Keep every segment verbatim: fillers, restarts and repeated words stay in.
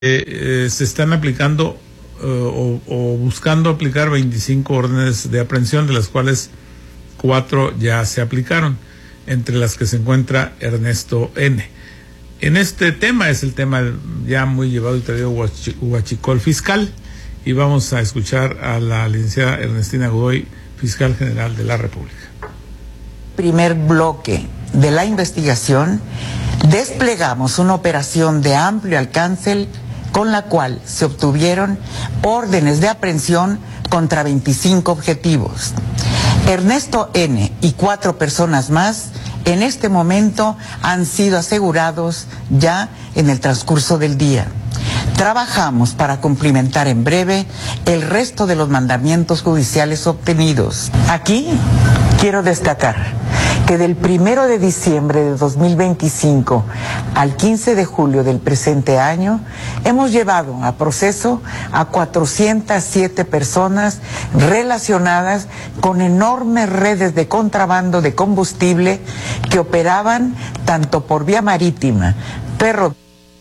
Eh, eh, se están aplicando uh, o, o buscando aplicar veinticinco órdenes de aprehensión, de las cuales cuatro ya se aplicaron, entre las que se encuentra Ernesto N. En este tema es el tema ya muy llevado y traído huachicol fiscal, y vamos a escuchar a la licenciada Ernestina Godoy, fiscal general de la República. Primer bloque de la investigación, desplegamos una operación de amplio alcance con la cual se obtuvieron órdenes de aprehensión contra veinticinco objetivos. Ernesto N. y cuatro personas más en este momento han sido asegurados ya en el transcurso del día. Trabajamos para cumplimentar en breve el resto de los mandamientos judiciales obtenidos. Aquí quiero destacar que del primero de diciembre de dos mil veinticinco al quince de julio del presente año hemos llevado a proceso a cuatrocientas siete personas relacionadas con enormes redes de contrabando de combustible que operaban tanto por vía marítima, ferroviaria.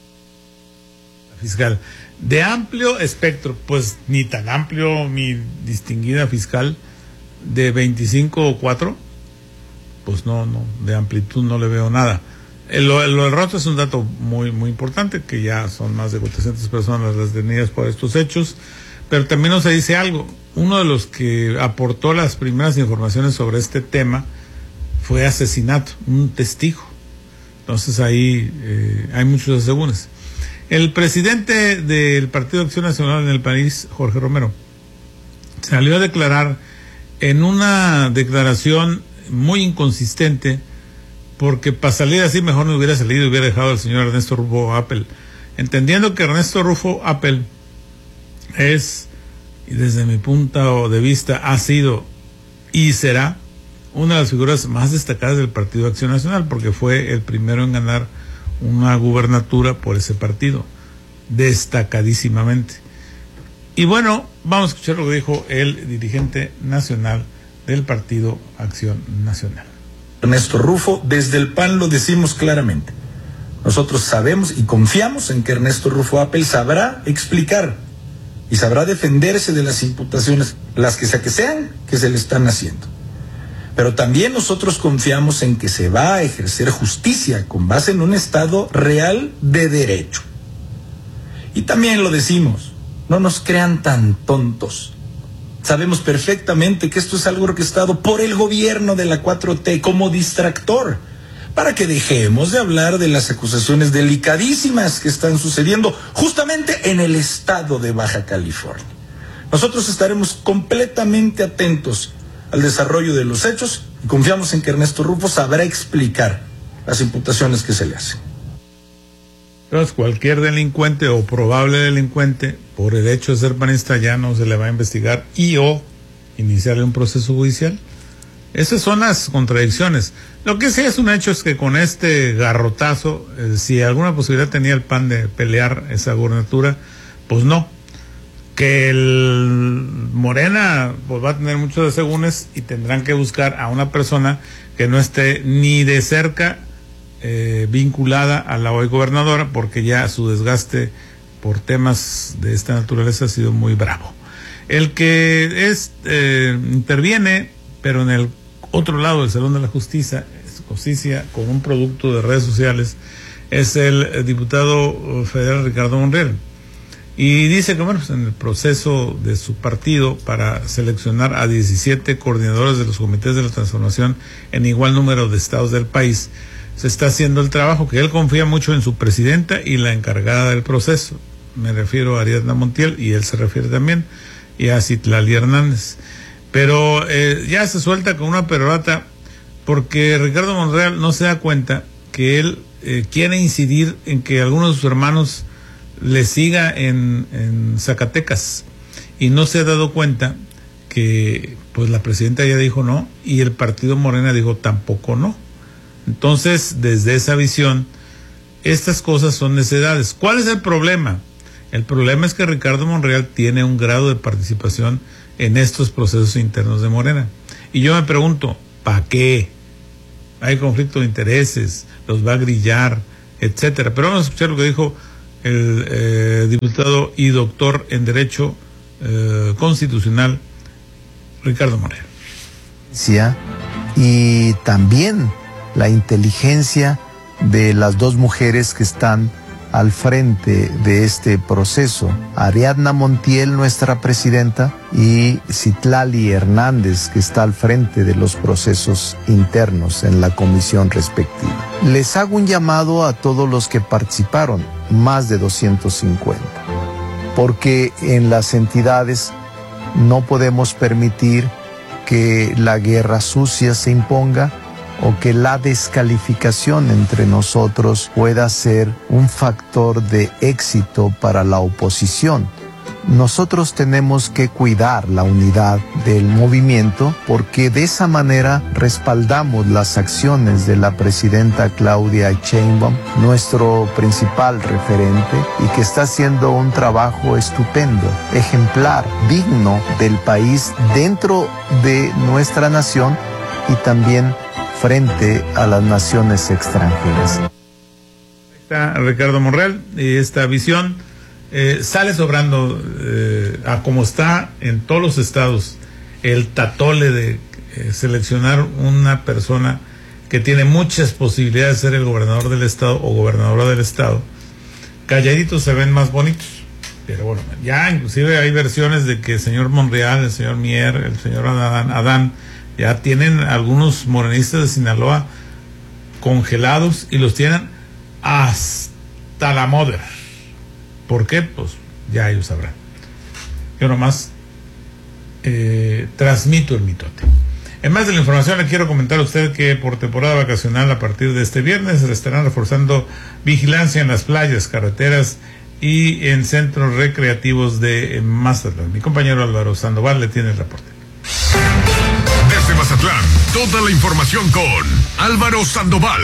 Fiscal, de amplio espectro, pues ni tan amplio, mi distinguida fiscal, de veinticinco o cuatro, pues no, no, de amplitud no le veo nada. El, lo, lo del rostro es un dato muy, muy importante, que ya son más de cuatrocientas personas las detenidas por estos hechos, pero también nos dice algo. Uno de los que aportó las primeras informaciones sobre este tema fue asesinato, un testigo. Entonces ahí eh, hay muchos asegúnes. El presidente del Partido de Acción Nacional en el país, Jorge Romero, salió a declarar en una declaración muy inconsistente, porque para salir así mejor no hubiera salido y hubiera dejado al señor Ernesto Rufo Appel, entendiendo que Ernesto Rufo Appel es, y desde mi punto de vista ha sido y será una de las figuras más destacadas del Partido de Acción Nacional, porque fue el primero en ganar una gubernatura por ese partido, destacadísimamente. Y bueno, vamos a escuchar lo que dijo el dirigente nacional del Partido Acción Nacional. Ernesto Rufo, desde el P A N lo decimos claramente. Nosotros sabemos y confiamos en que Ernesto Rufo Appel sabrá explicar y sabrá defenderse de las imputaciones, las que sea que sean, que se le están haciendo. Pero también nosotros confiamos en que se va a ejercer justicia con base en un Estado real de derecho. Y también lo decimos, no nos crean tan tontos. Sabemos perfectamente que esto es algo orquestado por el gobierno de la cuatro T como distractor, para que dejemos de hablar de las acusaciones delicadísimas que están sucediendo justamente en el estado de Baja California. Nosotros estaremos completamente atentos al desarrollo de los hechos y confiamos en que Ernesto Rufo sabrá explicar las imputaciones que se le hacen. Entonces, cualquier delincuente o probable delincuente, por el hecho de ser panista, ya no se le va a investigar y o iniciarle un proceso judicial. Esas son las contradicciones. Lo que sí es un hecho es que con este garrotazo, eh, si alguna posibilidad tenía el P A N de pelear esa gubernatura, pues no. Que el Morena pues va a tener muchos asegúnes y tendrán que buscar a una persona que no esté ni de cerca eh, vinculada a la hoy gobernadora, porque ya su desgaste por temas de esta naturaleza ha sido muy bravo. El que es eh, interviene, pero en el otro lado del Salón de la Justicia, justicia con un producto de redes sociales, es el diputado federal Ricardo Monreal. Y dice que, bueno, pues en el proceso de su partido para seleccionar a diecisiete coordinadores de los comités de la transformación en igual número de estados del país, se está haciendo el trabajo, que él confía mucho en su presidenta y la encargada del proceso. Me refiero a Ariadna Montiel, y él se refiere también, y a Citlali Hernández. Pero eh, ya se suelta con una perorata, porque Ricardo Monreal no se da cuenta que él eh, quiere incidir en que algunos de sus hermanos le siga en, en Zacatecas, y no se ha dado cuenta que pues la presidenta ya dijo no y el partido Morena dijo tampoco no. Entonces, desde esa visión, estas cosas son necedades. ¿Cuál es el problema? El problema es que Ricardo Monreal tiene un grado de participación en estos procesos internos de Morena, y yo me pregunto, ¿para qué? Hay conflicto de intereses, los va a grillar, etcétera. Pero vamos a escuchar lo que dijo el eh, diputado y doctor en Derecho eh, Constitucional, Ricardo Monreal. Y también la inteligencia de las dos mujeres que están al frente de este proceso, Ariadna Montiel, nuestra presidenta, y Citlali Hernández, que está al frente de los procesos internos en la comisión respectiva. Les hago un llamado a todos los que participaron, más de doscientos cincuenta, porque en las entidades no podemos permitir que la guerra sucia se imponga o que la descalificación entre nosotros pueda ser un factor de éxito para la oposición. Nosotros tenemos que cuidar la unidad del movimiento porque de esa manera respaldamos las acciones de la presidenta Claudia Sheinbaum, nuestro principal referente, y que está haciendo un trabajo estupendo, ejemplar, digno del país dentro de nuestra nación y también frente a las naciones extranjeras. Está Ricardo Monreal, y esta visión eh, sale sobrando eh, a como está en todos los estados el tatole de eh, seleccionar una persona que tiene muchas posibilidades de ser el gobernador del estado o gobernadora del estado. Calladitos se ven más bonitos, pero bueno, ya inclusive hay versiones de que el señor Monreal, el señor Mier, el señor Adán, Adán ya tienen algunos morenistas de Sinaloa congelados y los tienen hasta la moda. ¿Por qué? Pues ya ellos sabrán. Yo nomás eh, transmito el mitote. En más de la información, le quiero comentar a usted que por temporada vacacional, a partir de este viernes, se estarán reforzando vigilancia en las playas, carreteras y en centros recreativos de Mazatlán. Mi compañero Álvaro Sandoval le tiene el reporte. Desde Mazatlán, toda la información con Álvaro Sandoval.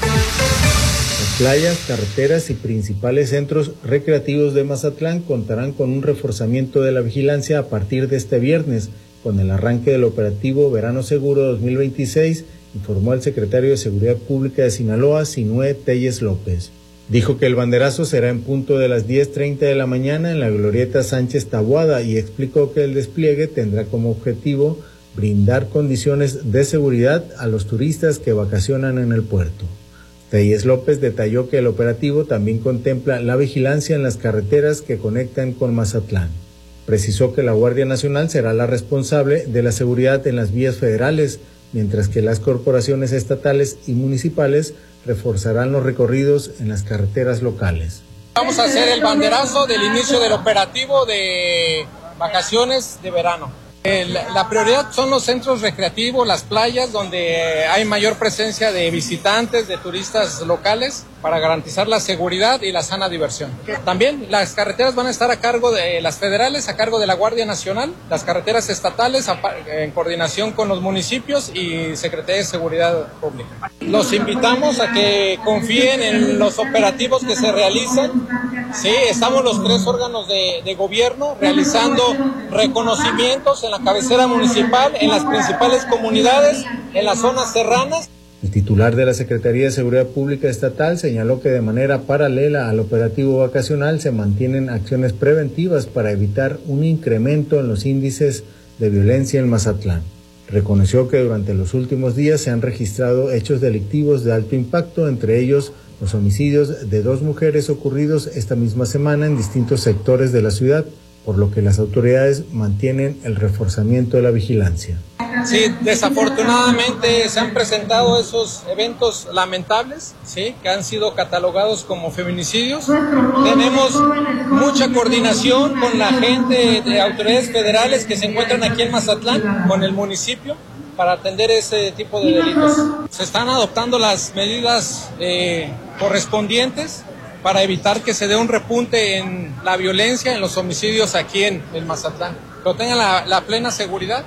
Las playas, carreteras y principales centros recreativos de Mazatlán contarán con un reforzamiento de la vigilancia a partir de este viernes, con el arranque del operativo Verano Seguro dos mil veintiséis, informó el secretario de Seguridad Pública de Sinaloa, Sinue Telles López. Dijo que el banderazo será en punto de las diez treinta de la mañana en la glorieta Sánchez Taboada y explicó que el despliegue tendrá como objetivo brindar condiciones de seguridad a los turistas que vacacionan en el puerto. Telles López detalló que el operativo también contempla la vigilancia en las carreteras que conectan con Mazatlán. Precisó que la Guardia Nacional será la responsable de la seguridad en las vías federales, mientras que las corporaciones estatales y municipales reforzarán los recorridos en las carreteras locales. Vamos a hacer el banderazo del inicio del operativo de vacaciones de verano. El, la prioridad son los centros recreativos, las playas, donde hay mayor presencia de visitantes, de turistas locales, para garantizar la seguridad y la sana diversión. También las carreteras van a estar a cargo de las federales, a cargo de la Guardia Nacional, las carreteras estatales en coordinación con los municipios y Secretaría de Seguridad Pública. Los invitamos a que confíen en los operativos que se realizan. Sí, estamos los tres órganos de, de gobierno realizando reconocimientos en la cabecera municipal, en las principales comunidades, en las zonas serranas. El titular de la Secretaría de Seguridad Pública Estatal señaló que de manera paralela al operativo vacacional se mantienen acciones preventivas para evitar un incremento en los índices de violencia en Mazatlán. Reconoció que durante los últimos días se han registrado hechos delictivos de alto impacto, entre ellos los homicidios de dos mujeres ocurridos esta misma semana en distintos sectores de la ciudad, por lo que las autoridades mantienen el reforzamiento de la vigilancia. Sí, desafortunadamente se han presentado esos eventos lamentables, sí, que han sido catalogados como feminicidios. Tenemos mucha coordinación con la gente de autoridades federales que se encuentran aquí en Mazatlán, con el municipio, para atender ese tipo de delitos. Se están adoptando las medidas eh, correspondientes para evitar que se dé un repunte en la violencia, en los homicidios aquí en el Mazatlán. Pero tengan la, la plena seguridad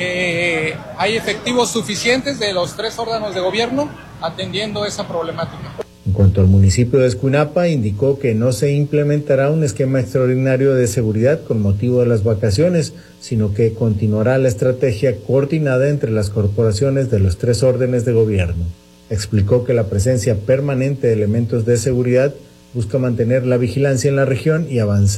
que hay efectivos suficientes de los tres órganos de gobierno atendiendo esa problemática. En cuanto al municipio de Escuinapa, indicó que no se implementará un esquema extraordinario de seguridad con motivo de las vacaciones, sino que continuará la estrategia coordinada entre las corporaciones de los tres órdenes de gobierno. Explicó que la presencia permanente de elementos de seguridad busca mantener la vigilancia en la región y avanzar